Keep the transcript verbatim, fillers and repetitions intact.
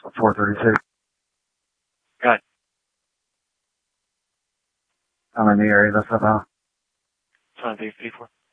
four thirty-six. Go ahead. I'm in the area, that's about. It's on three fifty-four.